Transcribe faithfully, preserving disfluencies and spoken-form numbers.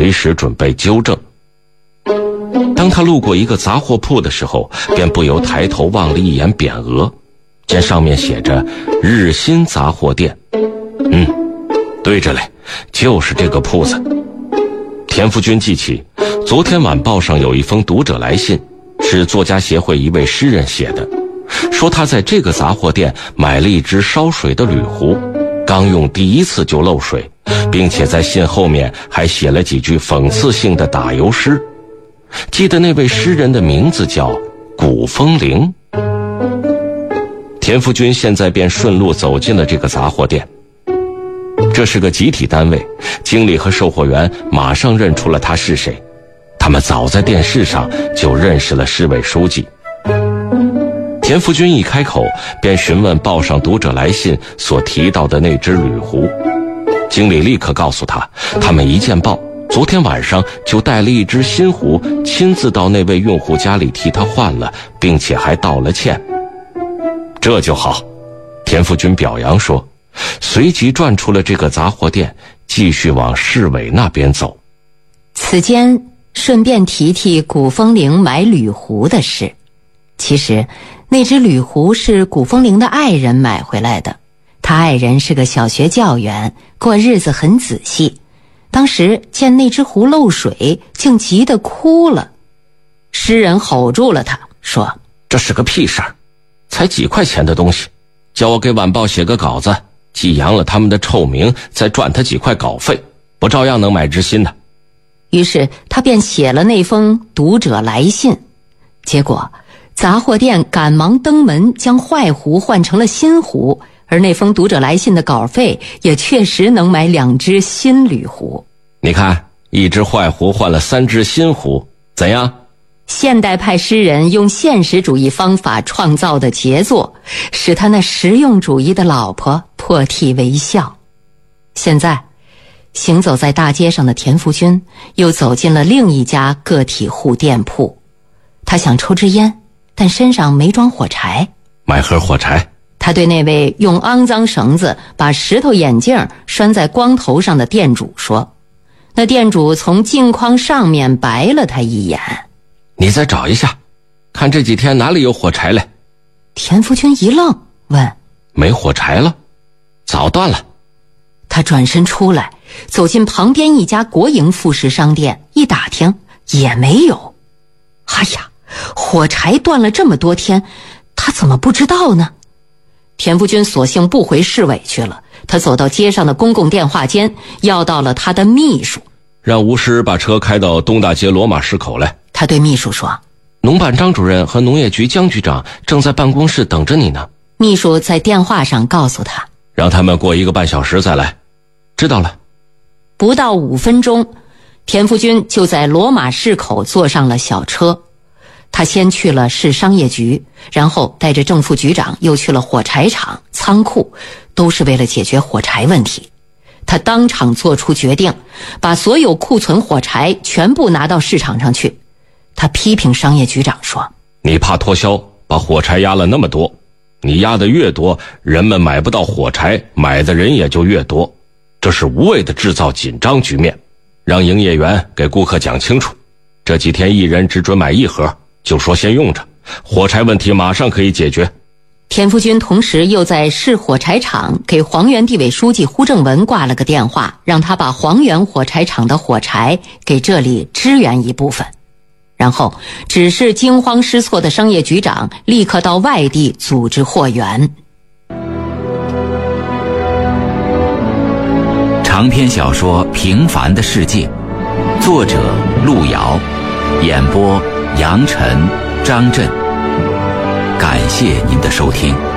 随时准备纠正。当他路过一个杂货铺的时候，便不由抬头望了一眼匾额，见上面写着日新杂货店。嗯，对着嘞，就是这个铺子。田福军记起昨天晚报上有一封读者来信，是作家协会一位诗人写的，说他在这个杂货店买了一只烧水的铝壶，刚用第一次就漏水，并且在信后面还写了几句讽刺性的打油诗。记得那位诗人的名字叫古风铃。田福军现在便顺路走进了这个杂货店。这是个集体单位，经理和售货员马上认出了他是谁，他们早在电视上就认识了市委书记。田福军一开口便询问报上读者来信所提到的那只铝壶，经理立刻告诉他，他们一见报，昨天晚上就带了一只新壶，亲自到那位用户家里替他换了，并且还道了歉。这就好，田福军表扬说，随即转出了这个杂货店，继续往市委那边走。 此间顺便提提古风铃买铝壶的事。其实那只铝壶是古风铃的爱人买回来的，他爱人是个小学教员，过日子很仔细，当时见那只壶漏水，竟急得哭了。诗人吼住了他，说， 这是个屁事儿，才几块钱的东西，叫我给晚报写个稿子，既扬了他们的臭名，再赚他几块稿费，不照样能买只新的。 于是他便写了那封读者来信，结果杂货店赶忙登门将坏壶换成了新壶，而那封读者来信的稿费也确实能买两只新铝壶。 你看，一只坏壶换了三只新壶，怎样？ 现代派诗人用现实主义方法创造的杰作，使他那实用主义的老婆破涕为笑。现在行走在大街上的田福军又走进了另一家个体户店铺，他想抽支烟，但身上没装火柴。 买盒火柴。 他对那位用肮脏绳子把石头眼镜拴在光头上的店主说，那店主从镜框上面白了他一眼， 你再找一下，看这几天哪里有火柴来。 田福军一愣，问， 没火柴了？早断了。 他转身出来，走进旁边一家国营副食商店，一打听也没有。哎呀，火柴断了这么多天，他怎么不知道呢？田福军索性不回市委去了，他走到街上的公共电话间，要到了他的秘书， 让吴师把车开到东大街罗马市口来。 他对秘书说， 农办张主任和农业局江局长正在办公室等着你呢。 秘书在电话上告诉他， 让他们过一个半小时再来。知道了。 不到五分钟，田福军就在罗马市口坐上了小车。他先去了市商业局，然后带着正副局长又去了火柴厂、仓库，都是为了解决火柴问题。他当场做出决定，把所有库存火柴全部拿到市场上去。他批评商业局长说， 你怕脱销，把火柴压了那么多，你压得越多，人们买不到火柴，买的人也就越多，这是无谓的制造紧张局面。让营业员给顾客讲清楚，这几天一人只准买一盒，就说先用着，火柴问题马上可以解决。 田福军同时又在市火柴厂给黄原地委书记胡正文挂了个电话，让他把黄原火柴厂的火柴给这里支援一部分，然后指示惊慌失措的商业局长立刻到外地组织货源。 长篇小说《平凡的世界》，作者路遥，演播杨晨、张震。感谢您的收听。